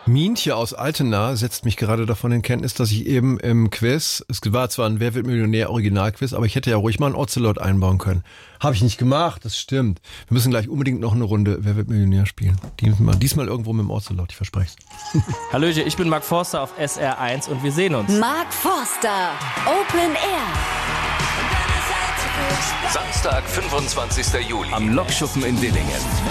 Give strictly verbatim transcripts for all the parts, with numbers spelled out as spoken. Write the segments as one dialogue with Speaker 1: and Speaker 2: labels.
Speaker 1: Mientje aus Altena setzt mich gerade davon in Kenntnis, dass ich eben im Quiz, es war zwar ein Wer wird Millionär Originalquiz, aber ich hätte ja ruhig mal einen Ocelot einbauen können. Habe ich nicht gemacht, das stimmt. Wir müssen gleich unbedingt noch eine Runde Wer wird Millionär spielen. Diesmal, diesmal irgendwo mit dem Ocelot, ich verspreche es.
Speaker 2: Hallöchen, ich bin Mark Forster auf S R eins und wir sehen uns.
Speaker 3: Mark Forster, Open Air.
Speaker 4: Samstag, fünfundzwanzigster Juli.
Speaker 2: Am Lokschuppen in Dillingen.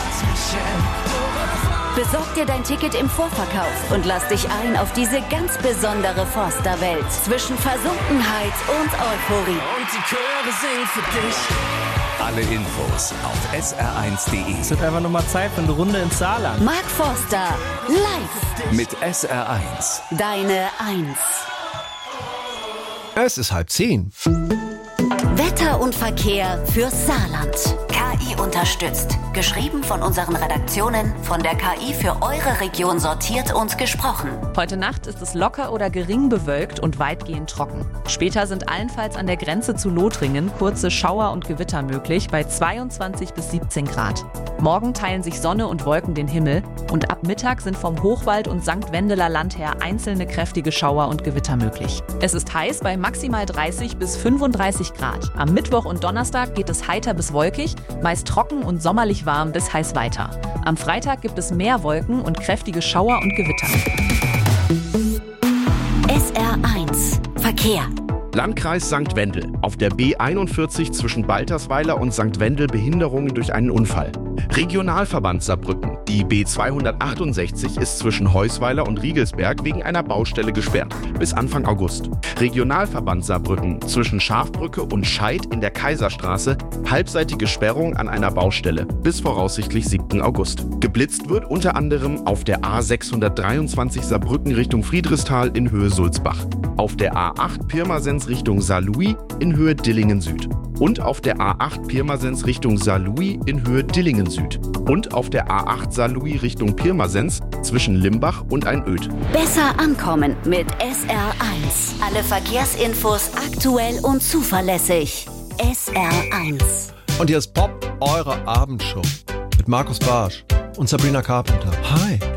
Speaker 3: Besorg dir dein Ticket im Vorverkauf und lass dich ein auf diese ganz besondere Forster-Welt zwischen Versunkenheit und Euphorie.
Speaker 2: Und die Chöre singen für dich.
Speaker 4: Alle Infos auf S R eins punkt de.
Speaker 2: Es wird einfach nur mal Zeit für eine Runde ins Saarland.
Speaker 3: Mark Forster, live.
Speaker 4: Mit S R eins.
Speaker 3: Deine Eins.
Speaker 1: Es ist halb zehn.
Speaker 3: Wetter und Verkehr fürs Saarland. K I unterstützt. Geschrieben von unseren Redaktionen, von der K I für eure Region sortiert und gesprochen.
Speaker 5: Heute Nacht ist es locker oder gering bewölkt und weitgehend trocken. Später sind allenfalls an der Grenze zu Lothringen kurze Schauer und Gewitter möglich bei zweiundzwanzig bis siebzehn Grad. Morgen teilen sich Sonne und Wolken den Himmel und ab Mittag sind vom Hochwald und Sankt Wendeler Land her einzelne kräftige Schauer und Gewitter möglich. Es ist heiß bei maximal dreißig bis fünfunddreißig Grad. Am Mittwoch und Donnerstag geht es heiter bis wolkig, meist trocken und sommerlich warm bis heiß weiter. Am Freitag gibt es mehr Wolken und kräftige Schauer und Gewitter.
Speaker 3: S R eins Verkehr.
Speaker 6: Landkreis Sankt Wendel. Auf der B einundvierzig zwischen Baltersweiler und Sankt Wendel Behinderungen durch einen Unfall. Regionalverband Saarbrücken. Die B zweihundertachtundsechzig ist zwischen Heusweiler und Riegelsberg wegen einer Baustelle gesperrt. Bis Anfang August. Regionalverband Saarbrücken. Zwischen Schafbrücke und Scheid in der Kaiserstraße. Halbseitige Sperrung an einer Baustelle. Bis voraussichtlich siebten August. Geblitzt wird unter anderem auf der A sechshundertdreiundzwanzig Saarbrücken Richtung Friedrichsthal in Höhe Sulzbach. Auf der A acht Pirmasens Richtung Saarlouis in Höhe Dillingen Süd. Und auf der A acht Pirmasens Richtung Saarlouis in Höhe Dillingen Süd. Und auf der A acht Saarlouis Richtung Pirmasens zwischen Limbach und Einöd.
Speaker 3: Besser ankommen mit S R eins. Alle Verkehrsinfos aktuell und zuverlässig. S R eins.
Speaker 1: Und hier ist Pop, eure Abendshow mit Markus Barsch und Sabrina Carpenter. Hi.